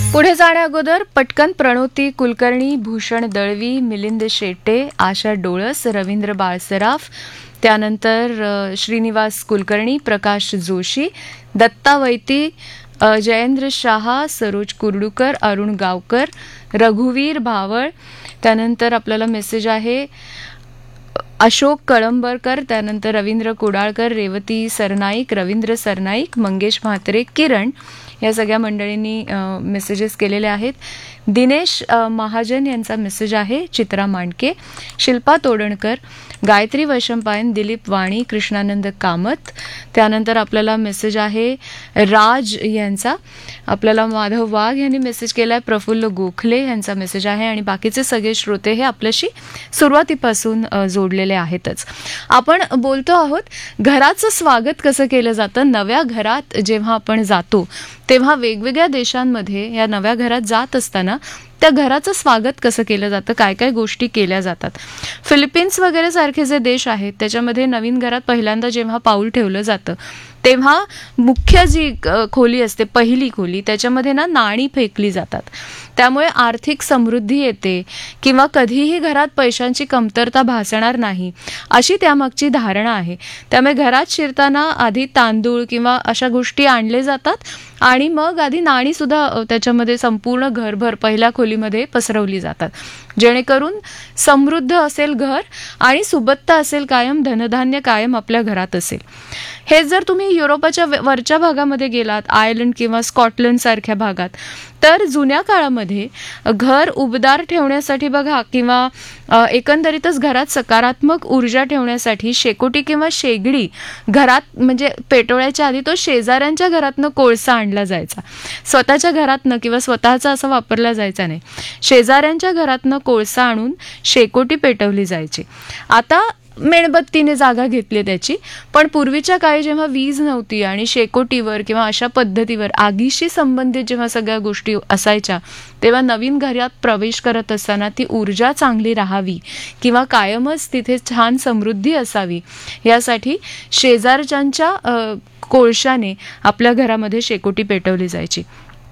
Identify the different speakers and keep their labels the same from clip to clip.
Speaker 1: पुढे जाण्या अगोदर पटकन प्रणोती कुलकर्णी, भूषण दळवी, मिलिंद शेटे, आशा डोळस, रवींद्र बाळसराफ, त्यानंतर श्रीनिवास कुलकर्णी, प्रकाश जोशी, दत्ता वैती, जयेंद्र शहा, सरोज कुर्डुकर, अरुण गावकर, रघुवीर भावळ, त्यानंतर आपल्याला मेसेज आहे अशोक कळंबरकर, त्यानंतर रवींद्र कुडाळकर, रेवती सरनाईक, रवींद्र सरनाईक, मंगेश म्हात्रे, किरण या सगळ्या मंडळींनी मेसेजेस केलेले आहेत. दिनेश महाजन यांचा मेसेज आहे, चित्रा मांडके, शिल्पा तोडणकर, गायत्री वैशंपायन, दिलीप वाणी, कृष्णानंद कामत, त्यानंतर आपल्याला मेसेज आहे राज यांचा, आपल्याला माधव वाघ यांनी मेसेज केला आहे, प्रफुल्ल गोखले यांचा मेसेज आहे आणि बाकीचे सगळे श्रोते हे आपल्याशी सुरुवातीपासून जोडलेले आहेतच. आपण बोलतो आहोत घराचं स्वागत कसं केलं जातं. नव्या घरात जेव्हा आपण जातो तेव्हा वेगवेगळ्या देशांमध्ये या नव्या घरात जात असताना त्या घराचं स्वागत कसं केलं जातं, काय काय गोष्टी केल्या जातात. फिलिपिन्स वगैरे सारखे जे देश आहेत त्याच्यामध्ये नवीन घरात पहिल्यांदा जेव्हा पाऊल ठेवलं जातं तेव्हा मुख्य जी खोली असते, पहिली खोली, त्याच्यामध्ये नाणी फेकली जातात. त्यामुळे आर्थिक समृद्धी येते किंवा कधीही घरात पैशांची कमतरता भासणार नाही अशी त्यामागची धारणा आहे. त्यामुळे घरात शिरताना आधी तांदूळ किंवा अशा गोष्टी आणले जातात आणि मग आधी नाणी सुद्धा त्याच्यामध्ये संपूर्ण घरभर पहिल्या खोलीमध्ये पसरवली जातात, जेणेकरून समृद्ध असेल घर आणि सुबत्ता असेल कायम, धनधान्य कायम आपल्या घरात असेल. हे जर तुम्ही युरोपाच्या वरच्या भागामध्ये गेलात, आयर्लंड किंवा स्कॉटलंड सारख्या भागात, तर जुन्या काळामध्ये घर उबदार ठेवण्यासाठी बघा किंवा एकंदरीतच घरात सकारात्मक ऊर्जा ठेवण्यासाठी शेकोटी किंवा शेगडी घरात म्हणजे पेटवण्याच्या आधी तो शेजाऱ्यांच्या घरातनं कोळसा आणला जायचा. स्वतःच्या घरातनं किंवा स्वतःचा असा वापरला जायचा नाही. शेजाऱ्यांच्या घरातनं कोळसा आणून शेकोटी पेटवली जायची. आता मेणबत्तीने जागा घेतली त्याची, पण पूर्वीच्या काळी जेव्हा वीज नव्हती आणि शेकोटीवर किंवा अशा पद्धतीवर आगीशी संबंधित जेव्हा सगळ्या गोष्टी असायच्या तेव्हा नवीन घरात प्रवेश करत असताना ती ऊर्जा चांगली राहावी किंवा कायमच तिथे छान समृद्धी असावी यासाठी शेजारच्यांच्या कोळशाने आपल्या घरामध्ये शेकोटी पेटवली जायची.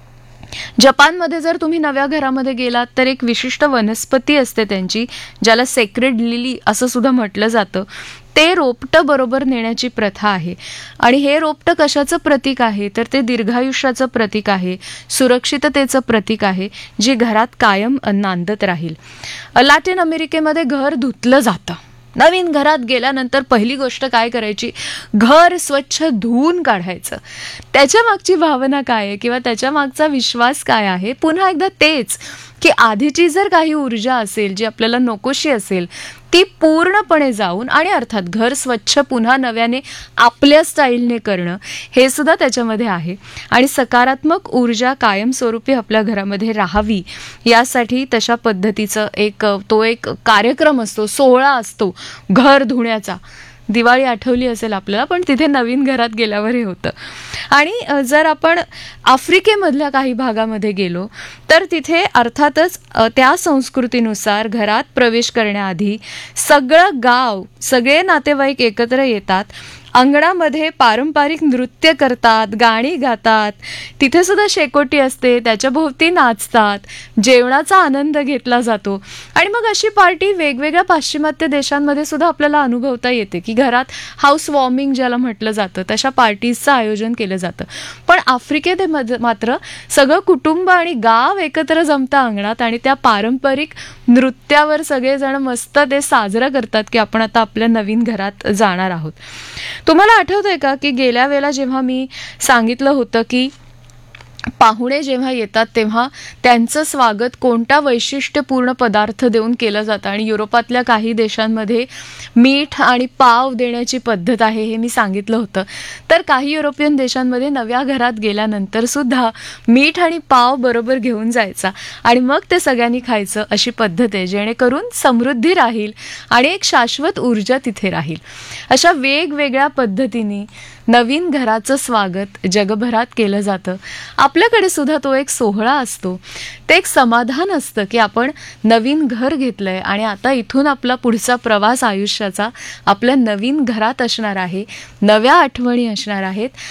Speaker 1: जपानमध्ये जर तुम्ही नव्या घरामध्ये गेलात तर एक विशिष्ट वनस्पती असते त्यांची, ज्याला सेक्रेड लिली असं सुद्धा म्हटलं जातं. ते रोपटं बरोबर नेण्याची प्रथा आहे आणि हे रोपटं कशाचं प्रतीक आहे तर ते दीर्घायुष्याचं प्रतीक आहे, सुरक्षिततेचं प्रतीक आहे, जे घरात कायम नांदत राहील. लॅटिन अमेरिकेमध्ये घर धुतलं जातं. नवीन घरात गेल्यानंतर पहिली गोष्ट काय करायची, घर स्वच्छ धुवून काढायचं. त्याच्या मागची भावना काय आहे किंवा त्याच्या मागचा विश्वास काय आहे, पुन्हा एकदा तेच की आधीची जर काही ऊर्जा असेल जी आपल्याला नकोशी असेल ती पूर्णपणे जाऊन आणि अर्थात घर स्वच्छ पुन्हा नव्याने आपल्या स्टाईलने करणं हे सुद्धा त्याच्यामध्ये आहे. आणि सकारात्मक ऊर्जा कायमस्वरूपी आपल्या घरामध्ये राहावी यासाठी तशा पद्धतीचं एक कार्यक्रम असतो, सोहळा असतो घर धुण्याचा. दिवाळी आठवली असेल आपल्याला, पण तिथे नवीन घरात गेल्यावर हे होतं. आणि जर आपण आफ्रिकेमधल्या काही भागामध्ये गेलो तर तिथे अर्थातच त्या संस्कृतीनुसार घरात प्रवेश करण्याआधी सगळं गाव, सगळे नातेवाईक एकत्र येतात, अंगणामध्ये पारंपरिक नृत्य करतात, गाणी गातात, तिथे सुद्धा शेकोटी असते, त्याच्या भोवती नाचतात, जेवणाचा आनंद घेतला जातो. आणि मग अशी पार्टी वेगवेगळ्या पाश्चिमात्य देशांमध्ये सुद्धा आपल्याला अनुभवता येते की घरात हाऊस वॉर्मिंग ज्याला म्हटलं जातं तशा पार्टीजचं आयोजन केलं जातं. पण आफ्रिकेत मात्र सगळं कुटुंब आणि गाव एकत्र जमतं अंगणात आणि त्या पारंपरिक नृत्यावर सगळेजण मस्त ते साजरं करतात की आपण आता आपल्या नवीन घरात जाणार आहोत. तुम्हाला आठवतंय का की गेल्या वेळेला जेव्हा मी सांगितलं होतं की पाहुणे जेव्हा येतात तेव्हा त्यांचं स्वागत कोणत्या वैशिष्ट्यपूर्ण पदार्थ देऊन केलं जातं आणि युरोपातल्या काही देशांमध्ये मीठ आणि पाव देण्याची पद्धत आहे हे मी सांगितलं होतं. तर काही युरोपियन देशांमध्ये नव्या घरात गेल्यानंतर सुद्धा मीठ आणि पाव बरोबर घेऊन जायचा आणि मग ते सगळ्यांनी खायचं अशी पद्धत आहे, जेणेकरून समृद्धी राहील आणि एक शाश्वत ऊर्जा तिथे राहील. अशा वेगवेगळ्या पद्धतीने नवीन घराचं स्वागत जगभरात केलं जातं. आपल्याकडे सुद्धा तो एक सोहळा असतो, ते एक समाधान असतं की आपण नवीन घर घेतलंय आणि आता इथून आपला पुढचा प्रवास आयुष्याचा आपल्या नवीन घरात असणार आहे, नव्या आठवणी असणार आहेत